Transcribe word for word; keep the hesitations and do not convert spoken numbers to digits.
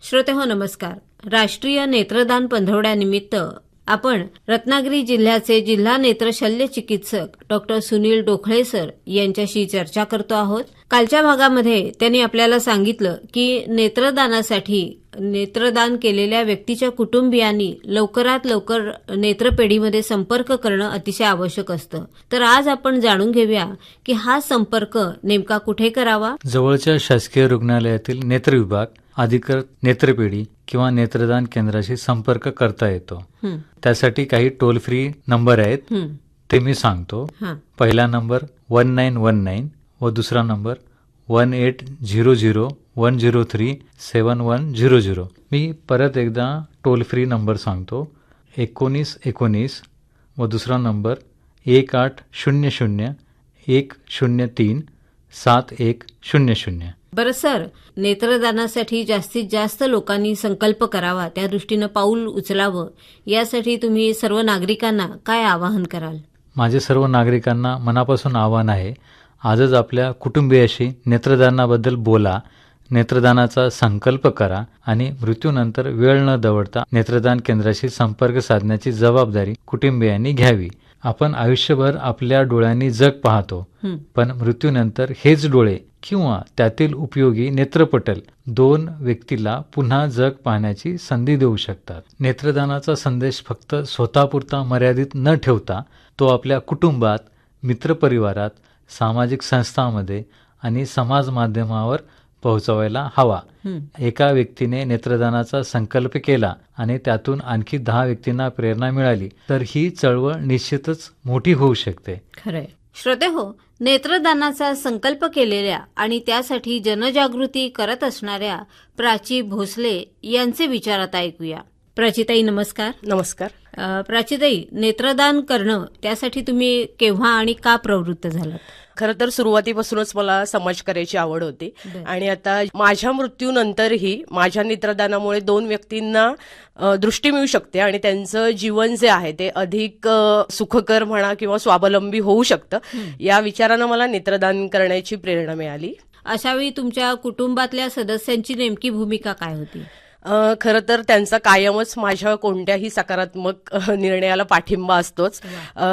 श्रोतेहो नमस्कार. राष्ट्रीय नेत्रदान पंधरवड्यानिमित्त आपण रत्नागिरी जिल्ह्याचे जिल्हा नेत्र शल्य चिकित्सक डॉक्टर सुनील डोखळे सर यांच्याशी चर्चा करतो आहोत. कालच्या भागामध्ये त्यांनी आपल्याला सांगितलं की नेत्रदानासाठी नेत्रदान केलेल्या व्यक्तीच्या कुटुंबियांनी लवकरात लवकर नेत्रपेढीमध्ये संपर्क करणं अतिशय आवश्यक असतं. तर आज आपण जाणून घेऊया की हा संपर्क नेमका कुठे करावा. जवळच्या शासकीय रुग्णालयातील नेत्र विभाग, अधिकृत नेत्रपेढी किंवा नेत्रदान केंद्राशी संपर्क करता येतो. त्यासाठी काही टोल फ्री नंबर आहेत, ते मी सांगतो. पहिला number one nine one nine व दुसरा number one eight zero zero one zero three सेवन वन झिरो झिरो. मी परत एकदा टोल फ्री नंबर सांगतो. एकोणीस एकोणीस व दुसरा नंबर एक आठ शून्य शून्य एक शून्य तीन सात एक शून्य शून्य. बरं सर, नेत्रदानासाठी जास्तीत जास्त लोकांनी संकल्प करावा, त्या दृष्टीनं पाऊल उचलावं, यासाठी तुम्ही सर्व नागरिकांना काय आवाहन कराल? माझे सर्व नागरिकांना मनापासून आवाहन आहे, आजच आपल्या कुटुंबियाशी नेत्रदानाबद्दल बोला, नेत्रदानाचा संकल्प करा आणि मृत्यूनंतर वेळ न दवडता नेत्रदान केंद्राशी संपर्क साधण्याची जबाबदारी कुटुंबियांनी घ्यावी. आपण आयुष्यभर आपल्या डोळ्यांनी जग पाहतो, पण मृत्यूनंतर हेच डोळे किंवा त्यातील उपयोगी नेत्रपटल दोन व्यक्तीला पुन्हा जग पाहण्याची संधी देऊ शकतात. नेत्रदानाचा संदेश फक्त स्वतःपुरता मर्यादित न ठेवता तो आपल्या कुटुंबात, मित्रपरिवारात, सामाजिक संस्थांमध्ये आणि समाज माध्यमावर पोहोचवायला हवा. एका व्यक्तीने नेत्रदानाचा संकल्प केला आणि त्यातून आणखी दहा व्यक्तींना प्रेरणा मिळाली तर ही चळवळ निश्चितच मोठी होऊ शकते. खरंय. श्रोते हो, नेत्रदानाचा संकल्प केलेल्या आणि त्यासाठी जनजागृती करत असणाऱ्या प्राची भोसले यांचे विचार आता ऐकूया. प्राचीताई नमस्कार. नमस्कार. प्राचीताई, नेत्रदान करणं त्यासाठी तुम्ही केव्हा आणि का प्रवृत्त झालात? खरं तर सुरुवातीपासूनच मला समाजकार्याची आवड होती आणि आता माझ्या मृत्यूनंतरही माझ्या नेत्रदानामुळे दोन व्यक्तींना दृष्टी मिळू शकते आणि त्यांचं जीवन जे आहे ते अधिक सुखकर म्हणा किंवा स्वावलंबी होऊ शकतं. या विचारानं मला नेत्रदान करण्याची प्रेरणा मिळाली. अशावेळी तुमच्या कुटुंबातल्या सदस्यांची नेमकी भूमिका काय होती? खरं तर त्यांचा कायमच माझ्या कोणत्याही सकारात्मक निर्णयाला पाठिंबा असतोच.